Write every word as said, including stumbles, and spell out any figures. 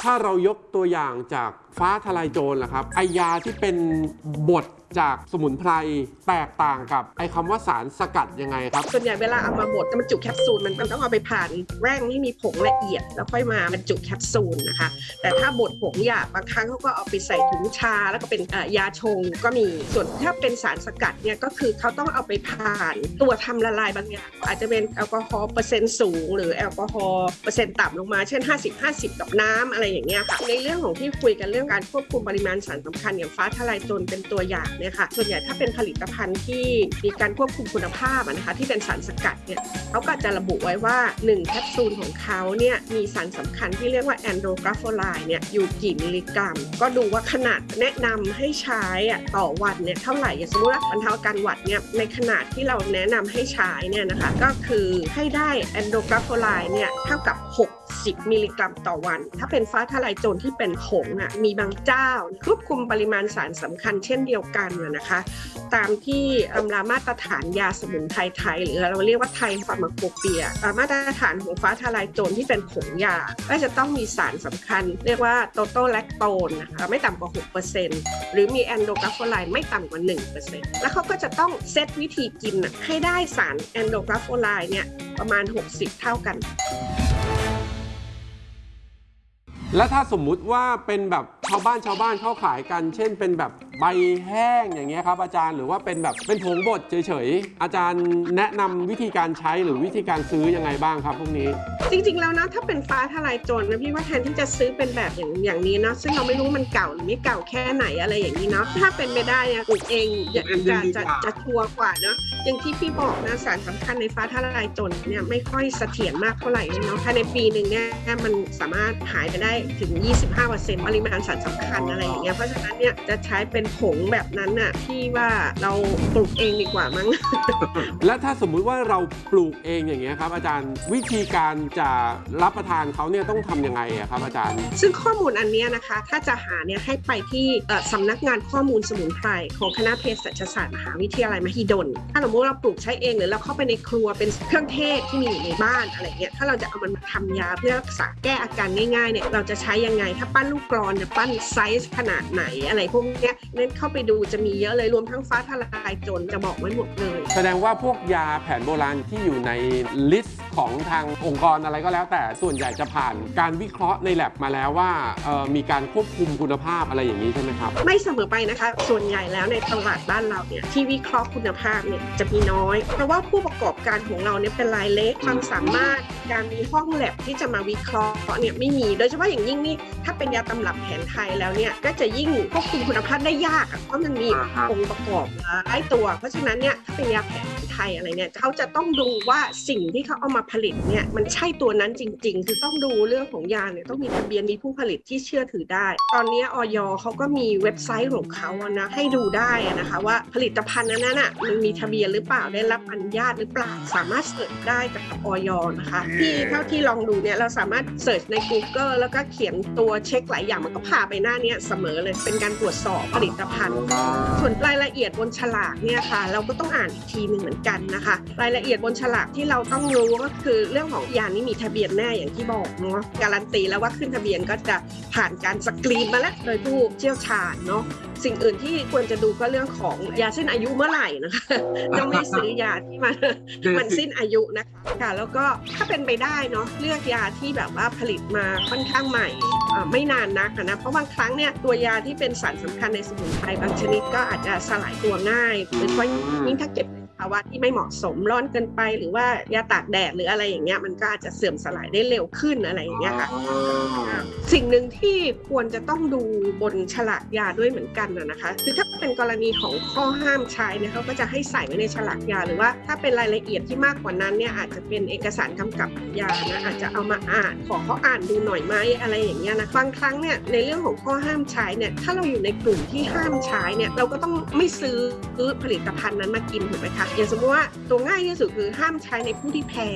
ถ้าเรายกตัวอย่างจากฟ้าทลายโจรล่ะครับไอยาที่เป็นบทจากสมุนไพรแตกต่างกับไอคำว่าสารสกัดยังไงครับส่วนใหญ่เวลาเอามาบดมันจุแคปซูลมันต้องเอาไปผ่านแร่งที่มีผงละเอียดแล้วค่อยมาบรรจุแคปซูลนะคะแต่ถ้าบดผงหยาบบางครั้งเขาก็เอาไปใส่ถุงชาแล้วก็เป็นยาชงก็มีส่วนถ้าเป็นสารสกัดเนี่ยก็คือเขาต้องเอาไปผ่านตัวทำละลายบางอย่างอาจจะเป็นแอลกอฮอล์เปอร์เซ็นต์สูงหรือแอลกอฮอล์เปอร์เซ็นต์ต่ำลงมาเช่นห้าสิบ ห้าสิบกับน้ำอะไรอย่างเงี้ยค่ะในเรื่องของที่คุยกันเรื่องการควบคุมปริมาณสารสำคัญอย่างฟ้าทลายโจรเป็นตัวอย่างเนี่ยค่ะส่วนใหญ่ถ้าเป็นผลิตภัณฑ์ที่มีการควบคุมคุณภาพนะคะที่เป็นสารสกัดเนี่ยเขาก็จะระบุไว้ว่าหนึ่งแคปซูลของเขาเนี่ยมีสารสำคัญที่เรียกว่าแอนโดรกราโฟไลน์เนี่ยอยู่กี่มิลลิกรัมก็ดูว่าขนาดแนะนำให้ใช้ต่อวันเนี่ยเท่าไหร่อย่างสมมติว่าบรรเทาอาการหวัดเนี่ยในขนาดที่เราแนะนำให้ใช้เนี่ยนะคะก็คือให้ได้แอนโดรกราโฟไลน์เนี่ยเท่ากับหกสิบมิลลิกรัมต่อวันถ้าเป็นฟ้าทลายโจรที่เป็นผงอ่ะมีบางเจ้าควบคุมปริมาณสารสำคัญเช่นเดียวกันนะคะตามที่ตำรามาตรฐานยาสมุนไพรไทยหรือเราเรียกว่าไทยฟาร์มาโคเปียมาตรฐานของฟ้าทลายโจรที่เป็นผงยาก็จะต้องมีสารสำคัญเรียกว่าโตโตแลคโตนนะคะไม่ต่ำกว่า หกเปอร์เซ็นต์ หรือมีแอนโดรกราโฟไลน์ไม่ต่ำกว่า หนึ่งเปอร์เซ็นต์ แล้วเขาก็จะต้องเซตวิธีกินให้ได้สารแอนโดรกราโฟไลน์เนี่ยประมาณหกสิบเท่ากันแล้วถ้าสมมุติว่าเป็นแบบชาวบ้านชาวบ้านเข้าขายกันเช่นเป็นแบบใบแห้งอย่างเงี้ยครับอาจารย์หรือว่าเป็นแบบเป็นผงบดเฉยๆอาจารย์แนะนำวิธีการใช้หรือวิธีการซื้อยังไงบ้างครับพวกนี้จริงๆแล้วนะถ้าเป็นฟ้าทลายโจรนะพี่ว่าแทนที่จะซื้อเป็นแบบอย่างอย่างนี้นะซึ่งเราไม่รู้มันเก่าหรือไม่เก่าแค่ไหนอะไรอย่างนี้เนาะถ้าเป็นไปได้เนี่ยปลูกเองจะจะจะชัวร์กว่าเนาะอย่างที่พี่บอกนะสารสำคัญในฟ้าทลายโจรเนี่ยไม่ค่อยเสถียรมากเท่าไหร่เนาะภายในปีหนึ่งเนี่ยมันสามารถหายไปได้ถึง ยี่สิบห้าเปอร์เซ็นต์ ปริมาณสารสำคัญอะไรอย่างเงี้ยเพราะฉะนั้นเนี่ยจะใช้เป็นผงแบบนั้นน่ะพี่ว่าเราปลูกเองดีกว่ามั้งและถ้าสมมุติว่าเราปลูกเองอย่างเงี้ยครับอาจารย์วิธีการจะรับประทานเขาเนี่ยต้องทำยังไงครับอาจารย์ซึ่งข้อมูลอันนี้นะคะถ้าจะหาเนี่ยให้ไปที่สำนักงานข้อมูลสมุนไพรของคณะเภสัชศาสตร์มหาวิทยาลัยมหิดลถ้าสมมติเราปลูกใช้เองหรือเราเข้าไปในครัวเป็นเครื่องเทศที่มีอยู่ในบ้านอะไรเงี้ยถ้าเราจะเอามันมาทำยาเพื่อรักษาแก้อาการง่ายๆเนี่ยเราจะใช้ยังไงถ้าปั้นลูกกลอนจะปั้นไซส์ขนาดไหนอะไรพวกนี้เน้นเข้าไปดูจะมีเยอะเลยรวมทั้งฟ้าทลายโจรจะบอกไว้หมดเลยแสดงว่าพวกยาแผนโบราณที่อยู่ในลิสต์ของทางองค์กรอะไรก็แล้วแต่ส่วนใหญ่จะผ่านการวิเคราะห์ในแลบมาแล้วว่ามีการควบคุมคุณภาพอะไรอย่างนี้ใช่ไหมครับไม่เสมอไปนะคะส่วนใหญ่แล้วในตลาดบ้านเราเนี่ยที่วิเคราะห์คุณภาพเนี่ยจะมีน้อยเพราะว่าผู้ประกอบการของเราเนี่ยเป็นรายเล็กความสามารถการมีห้องแลบที่จะมาวิเคราะห์เนี่ยไม่มีโดยเฉพาะอย่างยิ่งนี่ถ้าเป็นยาตำรับแผนไทยแล้วเนี่ยก็จะยิ่งควบคุมคุณภาพได้ยากเพราะมันมีองค์ประกอบหลายตัวเพราะฉะนั้นเนี่ยถ้าเป็นยาแผนไทยอะไรเนี่ยเขาจะต้องดูว่าสิ่งที่เขาเอามาผลิตเนี่ยมันใช่ตัวนั้นจริงๆคือต้องดูเรื่องของยาเนี่ยต้องมีทะเบียนมีผู้ผลิตที่เชื่อถือได้ตอนนี้อย.เขาก็มีเว็บไซต์ของเขานะให้ดูได้นะคะว่าผลิตภัณฑ์นั้นน่ะมันมีทะเบียนหรือเปล่าได้รับอนุญาตหรือเปล่าสามารถเสิร์ชได้กับอย.นะคะที่เท่าที่ลองดูเนี่ยเราสามารถเสิร์ชใน Google แล้วก็เขียนตัวเช็คหลายอย่างมันก็พาไปหน้านี้เสมอเลยเป็นการตรวจสอบผลิตภัณฑ์ส่วนรายละเอียดบนฉลากเนี่ยค่ะเราก็ต้องอ่านอีกทีหนึ่งเหมือนกันนะคะรายละเอียดบนฉลากที่เราต้องรู้ก็คือเรื่องของยานี้มีทะเบียนแน่อย่างที่บอกเนาะการันตีแล้วว่าขึ้นทะเบียนก็จะผ่านการสกรีนมาแล้วโดยผู้เชี่ยวชาญเนาะสิ่งอื่นที่ควรจะดูก็เรื่องของยาสิ้นอายุเมื่อไหร่นะคะต้องไม่ซื้อยาที่มันมันสิ้นอายุนะคะค่ะแล้วก็ถ้าเป็นไปได้เนาะเลือกยาที่แบบว่าผลิตมาค่อนข้างใหม่ไม่นานนักนะเพราะบางครั้งเนี่ยตัวยาที่เป็นสารสำคัญในสมุนไพรบางชนิดก็อาจจะสลายตัวง่ายหรือเพราะยิ่งถ้าเก็บภาวะที่ไม่เหมาะสมร้อนเกินไปหรือว่ายาตากแดดหรืออะไรอย่างเงี้ยมันก็อาจจะเสื่อมสลายได้เร็วขึ้นอะไรอย่างเงี้ยค่ะสิ่งหนึ่งที่ควรจะต้องดูบนฉลากยาด้วยเหมือนกันนะคะคือถ้าเป็นกรณีของข้อห้ามใช้เนี่ยเขาก็จะให้ใส่ไว้ในฉลากยาหรือว่าถ้าเป็นรายละเอียดที่มากกว่านั้นเนี่ยอาจจะเป็นเอกสารกำกับยานะอาจจะเอามาอ่านขอเขาอ่านดูหน่อยไหมอะไรอย่างเงี้ยนะบางครั้งเนี่ยในเรื่องของข้อห้ามใช้เนี่ยถ้าเราอยู่ในกลุ่มที่ห้ามใช้เนี่ยเราก็ต้องไม่ซื้อผลิตภัณฑ์นั้นมากินถูกไหมคะอย่างสมมติว่าตัวง่ายที่สุดคือห้ามใช้ในผู้ที่แพ้